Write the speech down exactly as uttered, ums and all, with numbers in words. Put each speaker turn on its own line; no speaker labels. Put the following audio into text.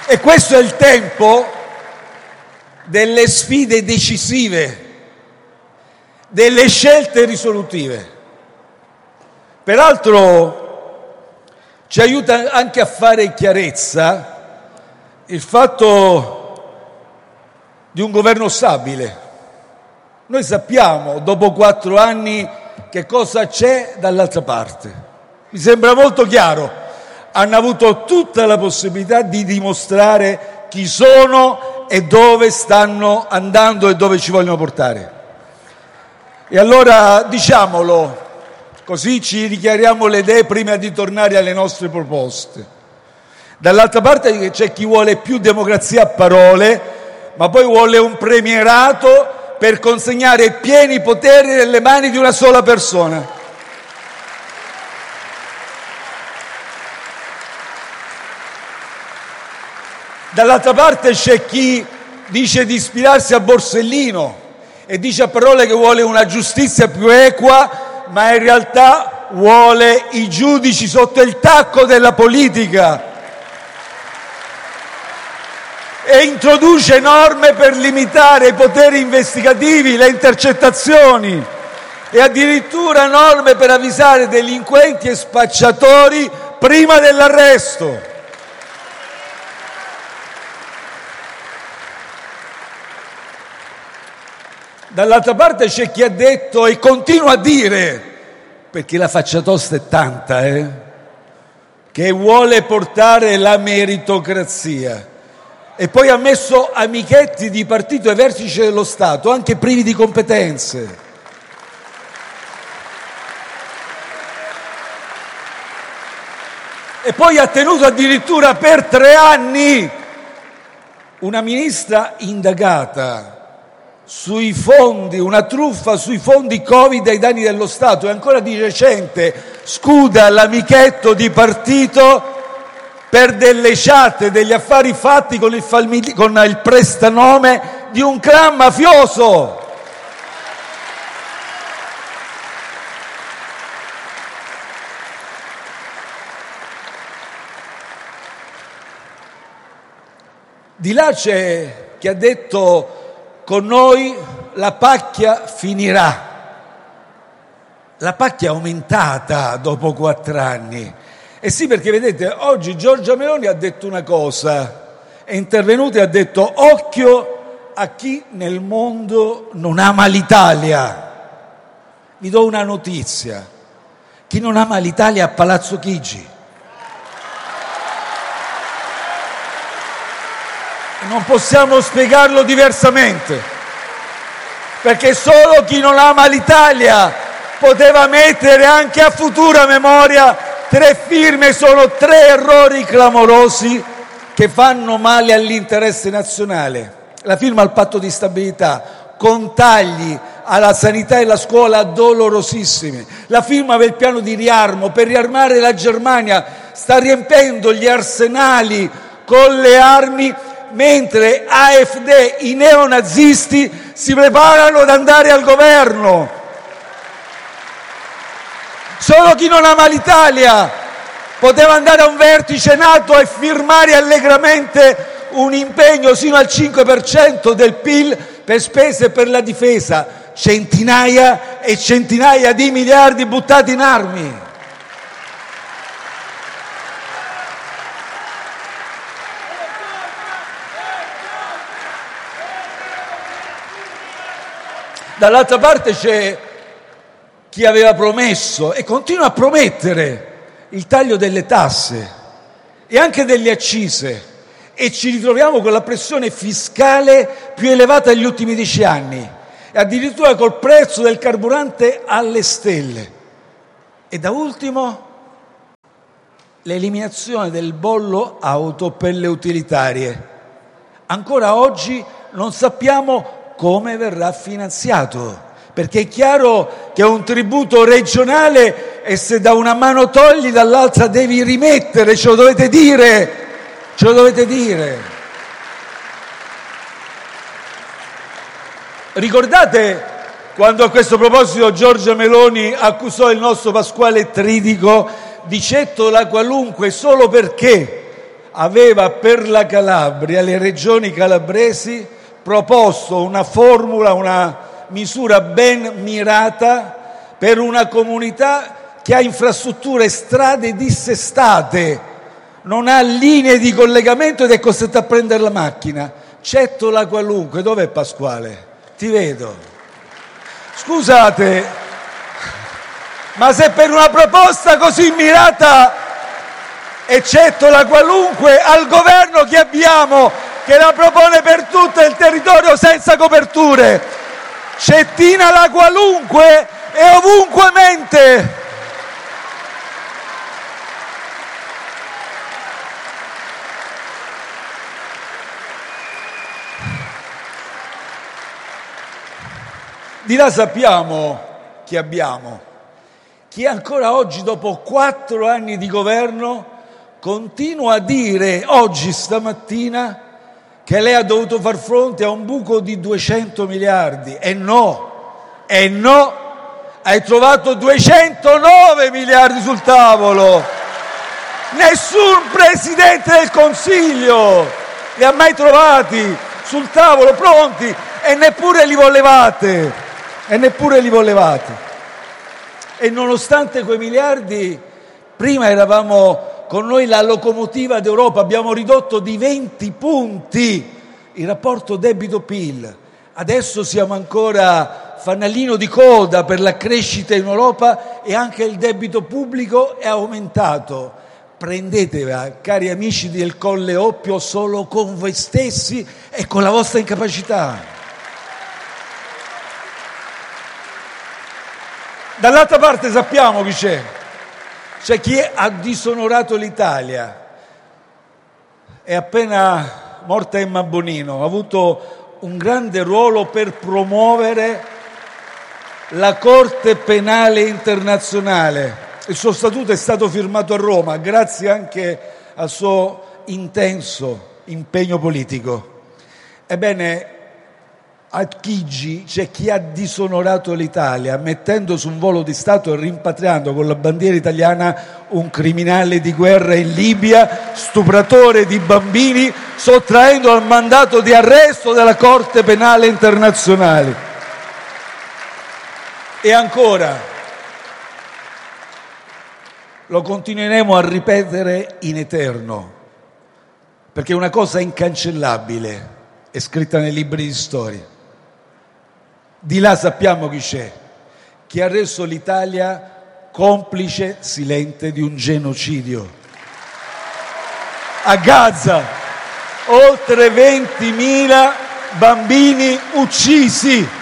E questo è il tempo delle sfide decisive, delle scelte risolutive. Peraltro ci aiuta anche a fare chiarezza il fatto di un governo stabile. Noi sappiamo, dopo quattro anni, che cosa c'è dall'altra parte. Mi sembra molto chiaro. Hanno avuto tutta la possibilità di dimostrare chi sono e dove stanno andando e dove ci vogliono portare. E allora diciamolo, così ci richiariamo le idee prima di tornare alle nostre proposte. Dall'altra parte c'è chi vuole più democrazia a parole, ma poi vuole un premierato per consegnare pieni poteri nelle mani di una sola persona. Dall'altra parte c'è chi dice di ispirarsi a Borsellino e dice a parole che vuole una giustizia più equa, ma in realtà vuole i giudici sotto il tacco della politica e introduce norme per limitare i poteri investigativi, le intercettazioni e addirittura norme per avvisare delinquenti e spacciatori prima dell'arresto. Dall'altra parte c'è chi ha detto e continua a dire, perché la faccia tosta è tanta, eh, che vuole portare la meritocrazia. E poi ha messo amichetti di partito ai vertici dello Stato, anche privi di competenze. E poi ha tenuto addirittura per tre anni una ministra indagata sui fondi, una truffa sui fondi Covid ai danni dello Stato, e ancora di recente scuda l'amichetto di partito per delle chat, degli affari fatti con il, famili- con il prestanome di un clan mafioso. Di là c'è chi ha detto: con noi la pacchia finirà. La pacchia è aumentata dopo quattro anni. E sì, perché vedete, oggi Giorgia Meloni ha detto una cosa, è intervenuta e ha detto: occhio a chi nel mondo non ama l'Italia. Vi do una notizia: chi non ama l'Italia è a Palazzo Chigi. Non possiamo spiegarlo diversamente, perché solo chi non ama l'Italia poteva mettere anche a futura memoria tre firme. Sono tre errori clamorosi che fanno male all'interesse nazionale. La firma al patto di stabilità con tagli alla sanità e alla scuola dolorosissimi. La firma del piano di riarmo per riarmare la Germania, sta riempendo gli arsenali con le armi, mentre A F D, i neonazisti, si preparano ad andare al governo. Solo chi non ama l'Italia poteva andare a un vertice NATO e firmare allegramente un impegno sino al cinque per cento del P I L per spese per la difesa, centinaia e centinaia di miliardi buttati in armi. Dall'altra parte c'è chi aveva promesso e continua a promettere il taglio delle tasse e anche delle accise, e ci ritroviamo con la pressione fiscale più elevata degli ultimi dieci anni, e addirittura col prezzo del carburante alle stelle. E da ultimo l'eliminazione del bollo auto per le utilitarie. Ancora oggi non sappiamo come verrà finanziato, perché è chiaro che è un tributo regionale e se da una mano togli dall'altra devi rimettere, ce lo dovete dire, ce lo dovete dire. Ricordate quando a questo proposito Giorgia Meloni accusò il nostro Pasquale Tridico di cettola qualunque solo perché aveva per la Calabria, le regioni calabresi, proposto una formula, una misura ben mirata per una comunità che ha infrastrutture, strade dissestate, non ha linee di collegamento ed è costretta a prendere la macchina. Cettola qualunque, dov'è Pasquale? Ti vedo. Scusate, ma se per una proposta così mirata e Cettola qualunque, al governo che abbiamo, che la propone per tutto il territorio senza coperture, Cettina la qualunque e ovunque mente. Di là sappiamo chi abbiamo, chi ancora oggi, dopo quattro anni di governo, continua a dire, oggi, stamattina, che lei ha dovuto far fronte a un buco di duecento miliardi. E no, e no, hai trovato duecentonove miliardi sul tavolo. Nessun Presidente del Consiglio li ha mai trovati sul tavolo pronti e neppure li volevate. E neppure li volevate. E nonostante quei miliardi, prima eravamo con noi la locomotiva d'Europa, abbiamo ridotto di venti punti il rapporto debito-P I L. Adesso siamo ancora fanalino di coda per la crescita in Europa e anche il debito pubblico è aumentato. Prendetela, cari amici del Colle Oppio, solo con voi stessi e con la vostra incapacità. Dall'altra parte sappiamo chi c'è. C'è chi ha disonorato l'Italia. È appena morta Emma Bonino, ha avuto un grande ruolo per promuovere la Corte Penale Internazionale. Il suo statuto è stato firmato a Roma, grazie anche al suo intenso impegno politico. Ebbene, a Chigi c'è chi ha disonorato l'Italia mettendo su un volo di Stato e rimpatriando con la bandiera italiana un criminale di guerra in Libia, stupratore di bambini, sottraendo al mandato di arresto della Corte Penale Internazionale. E ancora, lo continueremo a ripetere in eterno, perché una cosa incancellabile è scritta nei libri di storia. Di là sappiamo chi c'è, chi ha reso l'Italia complice silente di un genocidio. A Gaza, oltre ventimila bambini uccisi.